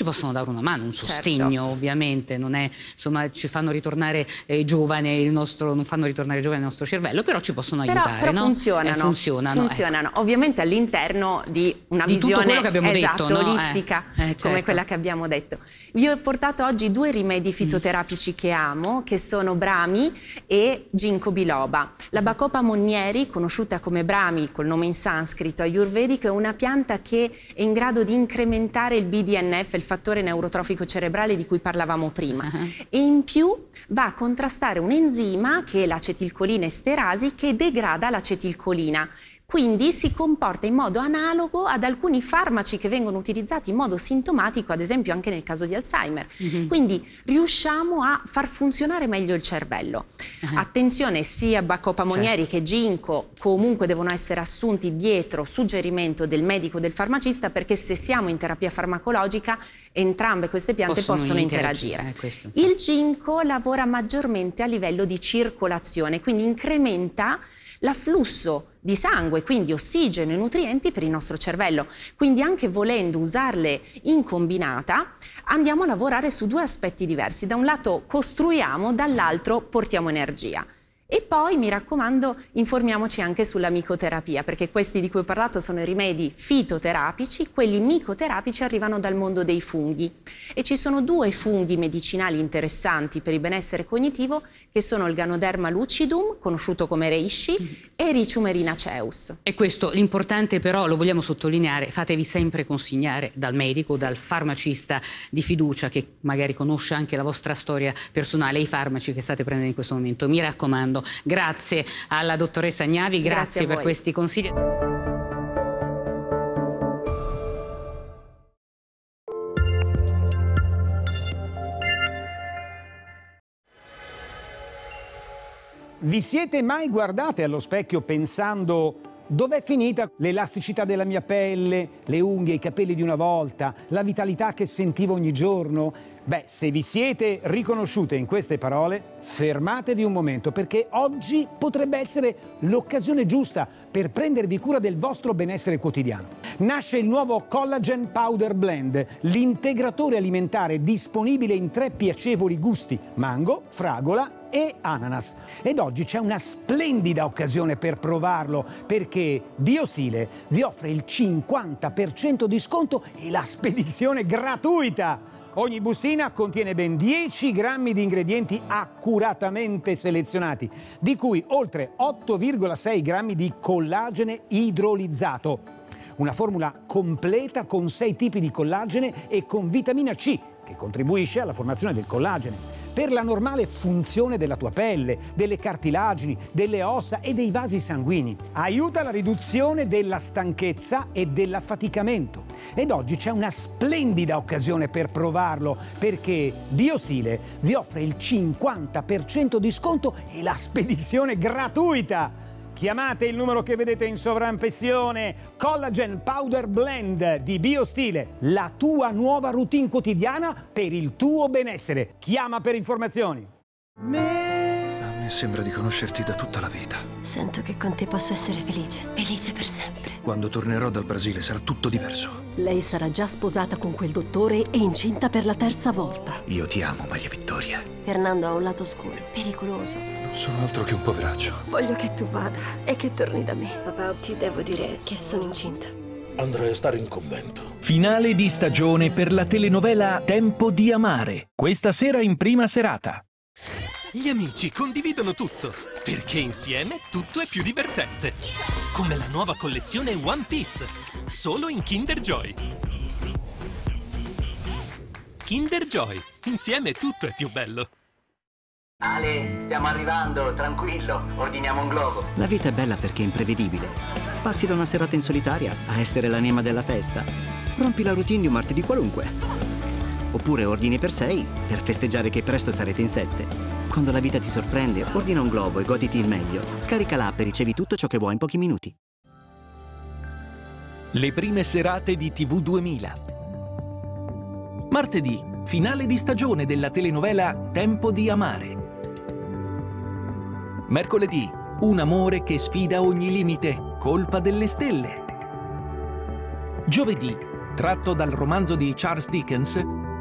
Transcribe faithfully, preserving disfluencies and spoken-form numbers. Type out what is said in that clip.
possono dare una mano, un sostegno, certo. ovviamente, non è, insomma, ci fanno ritornare eh, giovane il nostro, non fanno ritornare giovane il nostro cervello, però ci possono però, aiutare, però no? funzionano, eh, funzionano, funzionano. ecco. Ovviamente all'interno di una Di tutto visione quello che abbiamo esatto, detto, no? olistica, Eh, eh, certo. come quella che abbiamo detto. Vi ho portato oggi due rimedi fitoterapici mm. che amo, che sono Brahmi e Ginkgo biloba. La Bacopa monnieri, conosciuta come Brahmi col nome in sanscrito ayurvedico, è una pianta che è in grado di incrementare il B D N F, il fattore neurotrofico cerebrale di cui parlavamo prima, uh-huh. e in più va a contrastare un enzima che è l'acetilcolina esterasi, che degrada l'acetilcolina. Quindi si comporta in modo analogo ad alcuni farmaci che vengono utilizzati in modo sintomatico, ad esempio anche nel caso di Alzheimer. Mm-hmm. Quindi riusciamo a far funzionare meglio il cervello. Uh-huh. Attenzione, sia Bacopa monnieri certo. che Ginkgo comunque devono essere assunti dietro suggerimento del medico o del farmacista, perché se siamo in terapia farmacologica entrambe queste piante possono, possono interagire. interagire. Eh, il Ginkgo lavora maggiormente a livello di circolazione, quindi incrementa l'afflusso di sangue, quindi ossigeno e nutrienti per il nostro cervello. Quindi anche volendo usarle in combinata andiamo a lavorare su due aspetti diversi. Da un lato costruiamo, dall'altro portiamo energia. E poi, mi raccomando, informiamoci anche sulla micoterapia, perché questi di cui ho parlato sono i rimedi fitoterapici, quelli micoterapici arrivano dal mondo dei funghi. E ci sono due funghi medicinali interessanti per il benessere cognitivo, che sono il Ganoderma lucidum, conosciuto come reishi, e Ericium erinaceus. E questo, l'importante però, lo vogliamo sottolineare, fatevi sempre consigliare dal medico, sì. dal farmacista di fiducia, che magari conosce anche la vostra storia personale, i farmaci che state prendendo in questo momento. Mi raccomando. Grazie alla dottoressa Gnavi, grazie, grazie per questi consigli. Vi siete mai guardate allo specchio pensando: dov'è finita l'elasticità della mia pelle, le unghie, i capelli di una volta, la vitalità che sentivo ogni giorno? Beh, se vi siete riconosciute in queste parole, fermatevi un momento, perché oggi potrebbe essere l'occasione giusta per prendervi cura del vostro benessere quotidiano. Nasce il nuovo Collagen Powder Blend, l'integratore alimentare disponibile in tre piacevoli gusti: mango, fragola e ananas. Ed oggi c'è una splendida occasione per provarlo, perché BioStile vi offre il cinquanta per cento di sconto e la spedizione gratuita. Ogni bustina contiene ben dieci grammi di ingredienti accuratamente selezionati, di cui oltre otto virgola sei grammi di collagene idrolizzato. Una formula completa con sei tipi di collagene e con vitamina C, che contribuisce alla formazione del collagene, per la normale funzione della tua pelle, delle cartilagini, delle ossa e dei vasi sanguigni. Aiuta la riduzione della stanchezza e dell'affaticamento. Ed oggi c'è una splendida occasione per provarlo, perché BioStile vi offre il cinquanta per cento di sconto e la spedizione gratuita. Chiamate il numero che vedete in sovraimpressione. Collagen Powder Blend di BioStile, la tua nuova routine quotidiana per il tuo benessere. Chiama per informazioni. A me sembra di conoscerti da tutta la vita. Sento che con te posso essere felice, felice per sempre. Quando tornerò dal Brasile sarà tutto diverso. Lei sarà già sposata con quel dottore e incinta per la terza volta. Io ti amo, Maria Vittoria. Fernando ha un lato oscuro, pericoloso. Non sono altro che un poveraccio. Voglio che tu vada e che torni da me. Papà, ti devo dire che sono incinta. Andrei a stare in convento. Finale di stagione per la telenovela Tempo di amare. Questa sera in prima serata. Gli amici condividono tutto, perché insieme tutto è più divertente. Come la nuova collezione One Piece, solo in Kinder Joy. Kinder Joy, insieme tutto è più bello. Ale, stiamo arrivando, tranquillo, ordiniamo un globo. La vita è bella perché è imprevedibile. Passi da una serata in solitaria a essere l'anima della festa. Rompi la routine di un martedì qualunque. Oppure ordini per sei per festeggiare che presto sarete in sette. Quando la vita ti sorprende, ordina un globo e goditi il meglio. Scarica l'app e ricevi tutto ciò che vuoi in pochi minuti. Le prime serate di T V duemila. Martedì, finale di stagione della telenovela Tempo di amare. Mercoledì, un amore che sfida ogni limite, colpa delle stelle. Giovedì, tratto dal romanzo di Charles Dickens